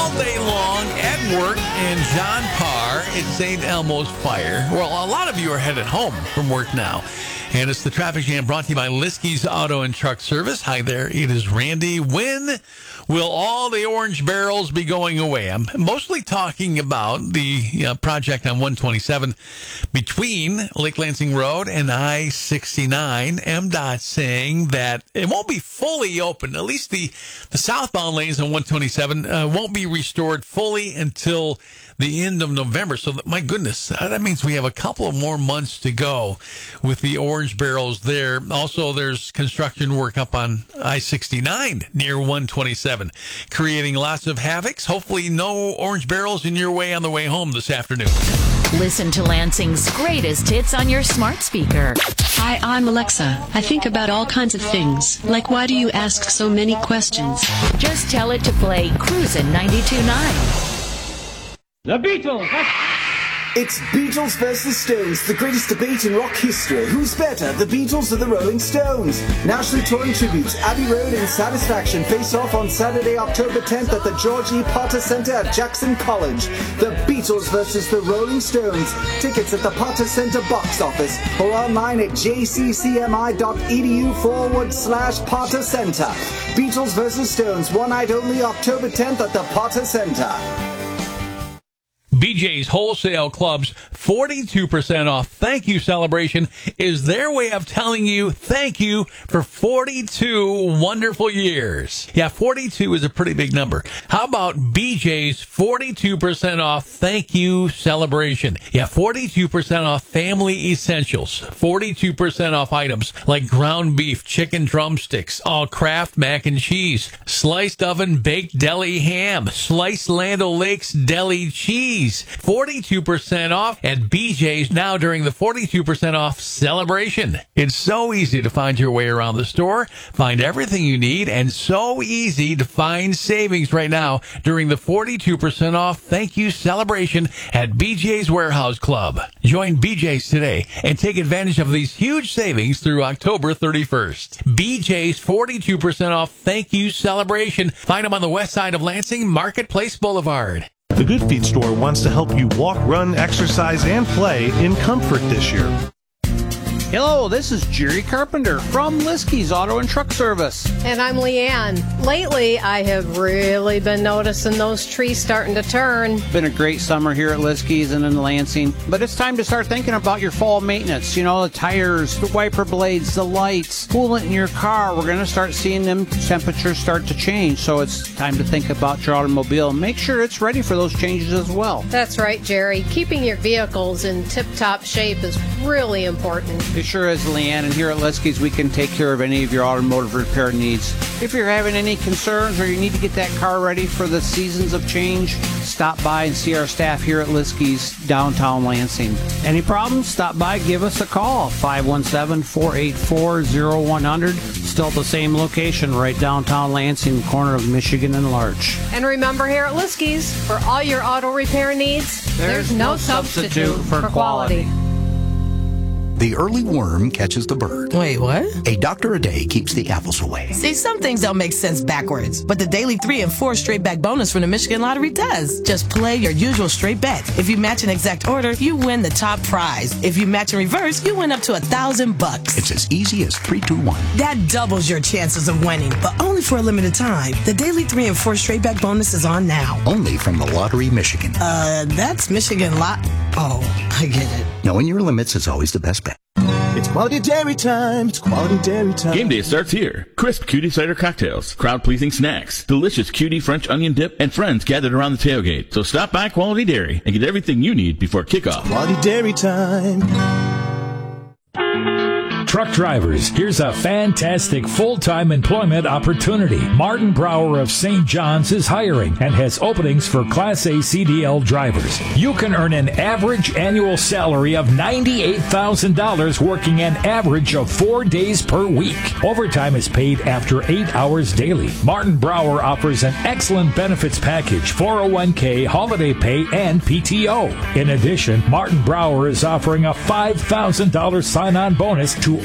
all day long at work in John Parr at St. Elmo's Fire. Well, a lot of you are headed home from work now. And it's the Traffic Jam brought to you by Liskey's Auto and Truck Service. Hi there, it is Randy. When will all the orange barrels be going away? I'm mostly talking about the project on 127 between Lake Lansing Road and I-69. MDOT saying that it won't be fully open. At least the southbound lanes on 127 won't be restored fully until the end of November. So, my goodness, that means we have a couple of more months to go with the orange barrels there. Also, there's construction work up on I-69 near 127, creating lots of havocs. Hopefully, no orange barrels in your way on the way home this afternoon. Listen to Lansing's greatest hits on your smart speaker. Hi, I'm Alexa. I think about all kinds of things, like why do you ask so many questions? Just tell it to play Cruisin' 92.9. The Beatles! It's Beatles versus Stones, the greatest debate in rock history. Who's better, the Beatles or the Rolling Stones? Nationally touring tributes, Abbey Road and Satisfaction face off on Saturday, October 10th at the George E. Potter Center at Jackson College. The Beatles versus the Rolling Stones. Tickets at the Potter Center box office or online at jccmi.edu/Potter Center. Beatles versus Stones, one night only, October 10th at the Potter Center. BJ's Wholesale Club's 42% off thank you celebration is their way of telling you thank you for 42 wonderful years. Yeah, 42 is a pretty big number. How about BJ's 42% off thank you celebration? Yeah, 42% off family essentials. 42% off items like ground beef, chicken drumsticks, all Kraft mac and cheese, sliced oven baked deli ham, sliced Land O'Lakes deli cheese. 42% off at BJ's now during the 42% off celebration. It's so easy to find your way around the store, find everything you need, and so easy to find savings right now during the 42% off thank you celebration at BJ's Warehouse Club. Join BJ's today and take advantage of these huge savings through October 31st. BJ's 42% off thank you celebration. Find them on the west side of Lansing, Marketplace Boulevard. The Good Feet store wants to help you walk, run, exercise, and play in comfort this year. Hello, this is Jerry Carpenter from Liskey's Auto and Truck Service. And I'm Leanne. Lately, I have really been noticing those trees starting to turn. Been a great summer here at Liskey's and in Lansing, but it's time to start thinking about your fall maintenance. You know, the tires, the wiper blades, the lights, coolant in your car. We're going to start seeing them temperatures start to change, so it's time to think about your automobile. Make sure it's ready for those changes as well. That's right, Jerry. Keeping your vehicles in tip-top shape is really important. It sure is, Leanne, and here at Liskey's we can take care of any of your automotive repair needs. If you're having any concerns or you need to get that car ready for the seasons of change, stop by and see our staff here at Liskey's, downtown Lansing. Any problems? Stop by, give us a call, 517-484-0100. Still at the same location, right downtown Lansing, corner of Michigan and Larch. And remember, here at Liskey's, for all your auto repair needs, there's no substitute for quality. The early worm catches the bird. Wait, what? A doctor a day keeps the apples away. See, some things don't make sense backwards, but the daily 3 and 4 straight back bonus from the Michigan Lottery does. Just play your usual straight bet. If you match an exact order, you win the top prize. If you match in reverse, you win up to $1,000. It's as easy as 3, 2, 1. That doubles your chances of winning, but only for a limited time. The daily 3 and 4 straight back bonus is on now. Only from the Lottery Michigan. That's Michigan Lot. Oh, I get it. Knowing your limits is always the best bet. It's quality dairy time. It's quality dairy time. Game day starts here. Crisp cutie cider cocktails, crowd-pleasing snacks, delicious cutie French onion dip, and friends gathered around the tailgate. So stop by Quality Dairy and get everything you need before kickoff. It's quality dairy time. Truck drivers, here's a fantastic full-time employment opportunity. Martin Brower of St. John's is hiring and has openings for Class A CDL drivers. You can earn an average annual salary of $98,000 working an average of 4 days per week. Overtime is paid after 8 hours daily. Martin Brower offers an excellent benefits package, 401k, holiday pay, and PTO. In addition, Martin Brower is offering a $5,000 sign-on bonus to